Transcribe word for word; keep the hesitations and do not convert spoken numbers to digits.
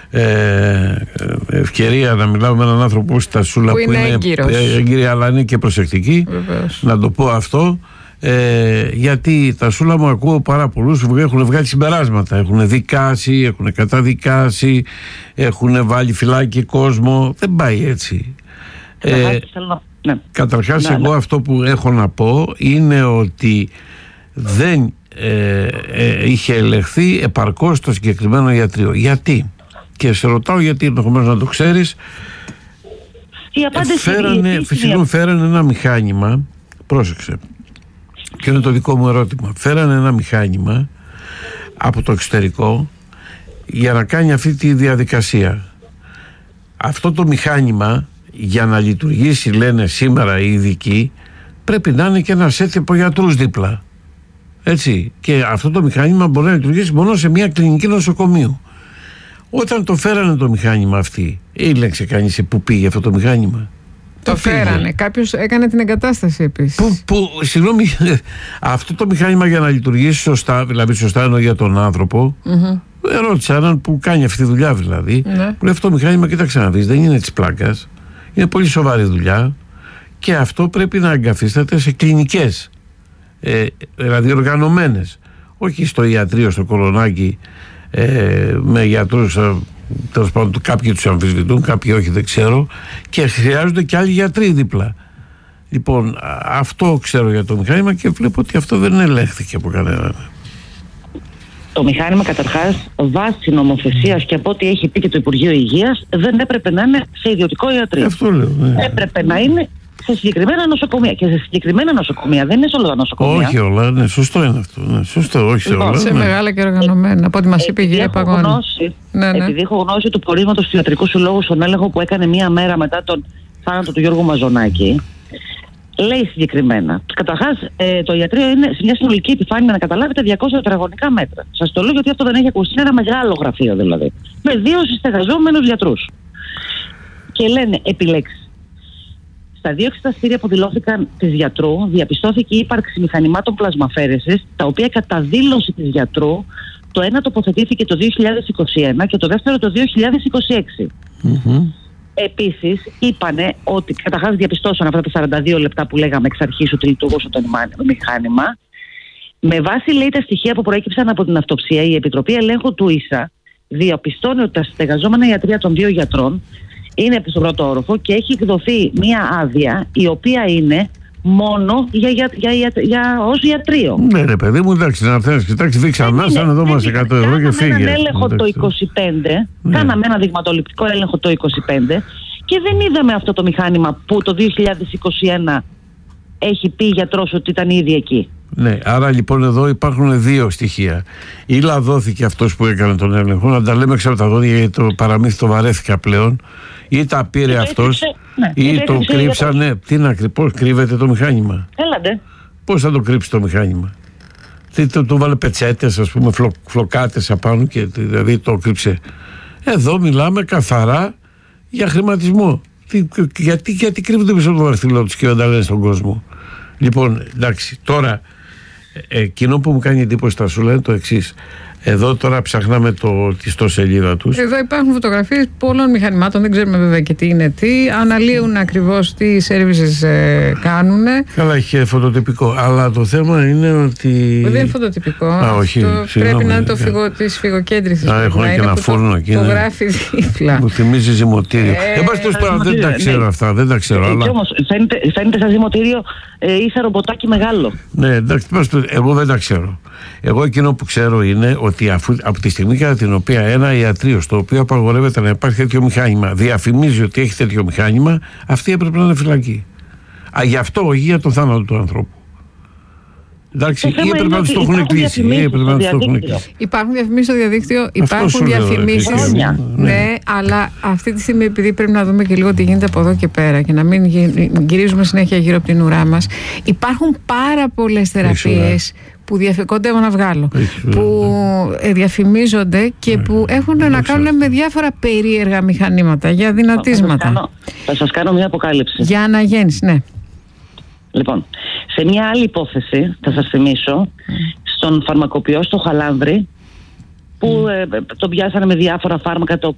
ε, ευκαιρία να μιλάω με έναν άνθρωπο όπως η Τασούλα, που είναι, που είναι έγκυρη, αλλά είναι και προσεκτική. Βεβαίως. Να το πω αυτό. Ε, γιατί η Τασούλα μου ακούω πάρα πολλούς που έχουν βγάλει συμπεράσματα, έχουν δικάσει, έχουν καταδικάσει, έχουν βάλει φυλάκι κόσμο. Δεν πάει έτσι. Ε, ναι. Καταρχάς ναι, εγώ ναι. αυτό που έχω να πω είναι ότι δεν ε, ε, είχε ελεγχθεί επαρκώς το συγκεκριμένο ιατρείο. Γιατί? Και σε ρωτάω γιατί, ενδεχομένως να το ξέρεις. Η απάντηση φέρανε, η φυσικά φέρανε ένα μηχάνημα. Πρόσεξε, και είναι το δικό μου ερώτημα. Φέρανε ένα μηχάνημα από το εξωτερικό για να κάνει αυτή τη διαδικασία. Αυτό το μηχάνημα, για να λειτουργήσει, λένε σήμερα οι ειδικοί, πρέπει να είναι και ένα σετ από γιατρούς δίπλα. Έτσι. Και αυτό το μηχάνημα μπορεί να λειτουργήσει μόνο σε μια κλινική νοσοκομείου. Όταν το φέρανε το μηχάνημα αυτή, ήλεξε κανείς που πήγε αυτό το μηχάνημα? Το φέρανε. Κάποιος έκανε την εγκατάσταση επίσης. Που, που, συγγνώμη, αυτό το μηχάνημα για να λειτουργήσει σωστά, δηλαδή σωστά εννοώ για τον άνθρωπο, mm-hmm. ρώτησα έναν που κάνει αυτή τη δουλειά δηλαδή, ναι. που λέει αυτό το μηχάνημα, κοίταξε να δεις, δεν είναι της πλάκας, είναι πολύ σοβαρή δουλειά και αυτό πρέπει να εγκαθίσταται σε κλινικές, ε, δηλαδή οργανωμένες, όχι στο ιατρείο, στο Κολονάκι, ε, με γιατρούς. Τέλος πάντων, κάποιοι τους αμφισβητούν, κάποιοι όχι, δεν ξέρω, και χρειάζονται και άλλοι γιατροί δίπλα. Λοιπόν, αυτό ξέρω για το μηχάνημα και βλέπω ότι αυτό δεν ελέγχθηκε από κανέναν. Το μηχάνημα, καταρχάς, βάσει νομοθεσίας και από ό,τι έχει πει και το Υπουργείο Υγείας, δεν έπρεπε να είναι σε ιδιωτικό ιατρείο. Αυτό λέω. Ναι. Έπρεπε να είναι σε συγκεκριμένα νοσοκομεία. Και σε συγκεκριμένα νοσοκομεία, δεν είναι σε όλα τα νοσοκομεία. Όχι όλα, ναι, σωστό είναι αυτό. Ναι, σωστό, όχι σε λοιπόν, όλα. Σε ναι. μεγάλα και οργανωμένα, από ό,τι μας είπε η κυρία Παγώνη. Ναι, ναι. Επειδή έχω γνώση του πορίσματος του Ιατρικού Συλλόγου στον έλεγχο που έκανε μία μέρα μετά τον θάνατο του Γιώργου Μαζονάκη, λέει συγκεκριμένα. Καταρχάς, ε, το ιατρείο είναι σε μια συνολική επιφάνεια, να καταλάβετε, διακόσια τετραγωνικά μέτρα. Σας το λέω γιατί αυτό δεν έχει ακουστεί. Είναι ένα μεγάλο γραφείο δηλαδή. Με δύο συστεγαζόμενους γιατρούς. Και λένε επιλέξεις. Στα δύο εξεταστήρια που δηλώθηκαν της γιατρού, διαπιστώθηκε η ύπαρξη μηχανημάτων πλασμαφέρεσης, τα οποία κατά δήλωση της γιατρού, το ένα τοποθετήθηκε το δύο χιλιάδες είκοσι ένα και το δεύτερο το δύο χιλιάδες είκοσι έξι. Mm-hmm. Επίσης, είπανε ότι καταρχάς διαπιστώσαν αυτά τα σαράντα δύο λεπτά που λέγαμε εξ αρχής ότι λειτουργούσε το μηχάνημα. Με βάση, λέει, τα στοιχεία που προέκυψαν από την αυτοψία, η Επιτροπή Ελέγχου του ΙΣΑ διαπιστώνει ότι τα στεγαζόμενα ιατρεία των δύο γιατρών είναι στον πρώτο όροφο και έχει εκδοθεί μία άδεια η οποία είναι μόνο για, για, για, για, για ως ιατρείο. Ναι, ρε παιδί μου, εντάξει, να έρθεις, κοιτάξει, δείξε ανάσα, να δούμε εκατό ευρώ και φύγε. Κάναμε έναν έλεγχο το είκοσι πέντε, ναι. Κάναμε ένα δειγματοληπτικό έλεγχο το είκοσι πέντε και δεν είδαμε αυτό το μηχάνημα που το δύο χιλιάδες είκοσι ένα έχει πει γιατρός ότι ήταν ήδη εκεί. Ναι, άρα λοιπόν εδώ υπάρχουν δύο στοιχεία. Ή λαδώθηκε αυτός που έκανε τον έλεγχο, να τα λέμε ξέρω τα δόντια γιατί το παραμύθι το βαρέθηκα πλέον, ή τα πήρε αυτός, ναι, ή το κρύψανε. Τι να κρύψει, πώς κρύβεται το μηχάνημα? Έλατε. Πώς θα το κρύψει το μηχάνημα? Τι το, το βάλε πετσέτες, ας πούμε, φλο, φλοκάτες απάνω και δηλαδή το κρύψε. Εδώ μιλάμε καθαρά για χρηματισμό. Τι, γιατί, γιατί κρύβονται πίσω από το δαχτυλό τους και όταν λένε στον κόσμο? Λοιπόν, εντάξει, τώρα εκείνο που μου κάνει εντύπωση τα σου λένε το εξής. Εδώ τώρα ψαχνάμε το, τη ιστοσελίδα τους. Εδώ υπάρχουν φωτογραφίες πολλών μηχανημάτων, δεν ξέρουμε βέβαια και τι είναι τι. Αναλύουν ακριβώς τι services ε, κάνουν. Καλά, είχε φωτοτυπικό. Αλλά το θέμα είναι ότι. Δεν είναι φωτοτυπικό. Α, όχι. Το πρέπει να είναι το φυγο, της φυγοκέντρησης. Α, έχω και ένα φούρνο εκεί. Το γράφει δίπλα. Μου θυμίζει ζυμωτήριο. Εν πάση περιπτώσει, δεν τα ξέρω αυτά. Δεν τα ξέρω. Αλλά... όμως φαίνεται, φαίνεται σαν ζυμωτήριο ε, ή σαν ρομποτάκι μεγάλο. Ναι, εντάξει, εγώ δεν τα ξέρω. Εγώ εκείνο που ξέρω είναι ότι αφού, από τη στιγμή κατά την οποία ένα ιατρείο στο οποίο απαγορεύεται να υπάρχει τέτοιο μηχάνημα διαφημίζει ότι έχει τέτοιο μηχάνημα, αυτή έπρεπε να είναι φυλακή. Α, γι' αυτό, όχι για τον θάνατο του ανθρώπου. Εντάξει, ή έπρεπε να του το έχουν κλείσει. Υπάρχουν διαφημίσεις στο διαδίκτυο, υπάρχουν διαφημίσεις. Ναι, ναι, αλλά αυτή τη στιγμή, επειδή πρέπει να δούμε και λίγο τι γίνεται από εδώ και πέρα και να μην γυρίζουμε συνέχεια γύρω από την ουρά μας, υπάρχουν πάρα πολλές θεραπείες που διαφημίζονται να βγάλω, που διαφημίζονται και που έχουν να κάνουν με διάφορα περίεργα μηχανήματα για δυνατίσματα. Θα σας κάνω μια αποκάλυψη. Για αναγέννηση, ναι. Λοιπόν, σε μια άλλη υπόθεση, θα σας θυμίσω, στον φαρμακοποιό στο Χαλάνδρη, που mm. ε, τον πιάσανε με διάφορα φάρμακα